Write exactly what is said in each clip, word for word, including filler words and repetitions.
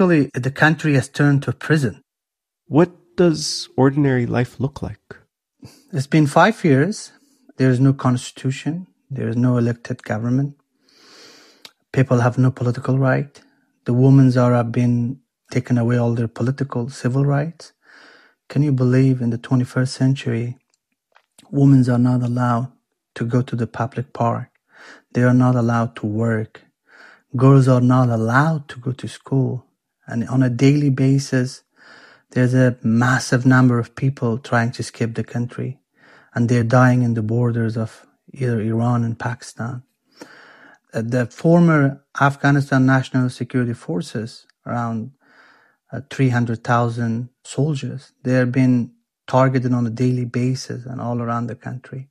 basically, the country has turned to a prison. What does ordinary life look like? It's been five years. There is no constitution. There is no elected government. People have no political right. The women are have been taken away all their political, civil rights. Can you believe in the twenty-first century, women are not allowed to go to the public park. They are not allowed to work. Girls are not allowed to go to school. And on a daily basis, there's a massive number of people trying to escape the country. And they're dying in the borders of either Iran and Pakistan. Uh, the former Afghanistan National Security Forces, around uh, three hundred thousand soldiers, they have been targeted on a daily basis and all around the country.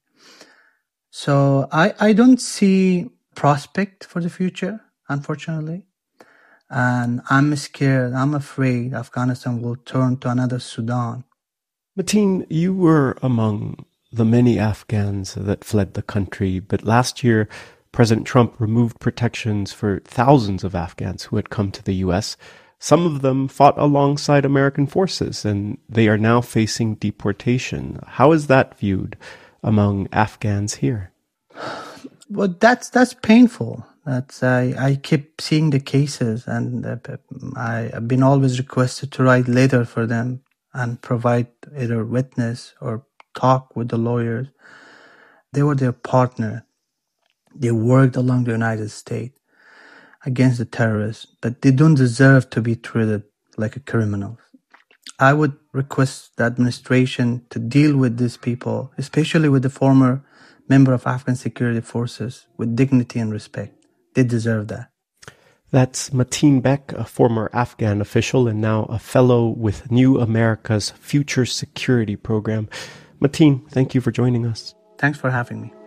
So I, I don't see prospect for the future, unfortunately. And I'm scared, I'm afraid Afghanistan will turn to another Sudan. Mateen, you were among the many Afghans that fled the country, but last year President Trump removed protections for thousands of Afghans who had come to the U S. Some of them fought alongside American forces, and they are now facing deportation. How is that viewed among Afghans here? Well, that's that's painful. That's I, I keep seeing the cases, and uh, I, I've been always requested to write letter for them and provide either witness or talk with the lawyers. They were their partner. They worked along the United States against the terrorists, but they don't deserve to be treated like a criminal. I would request the administration to deal with these people, especially with the former member of Afghan security forces, with dignity and respect. They deserve that. That's Mateen Bek, a former Afghan official and now a fellow with New America's Future Security Program. Mateen, thank you for joining us. Thanks for having me.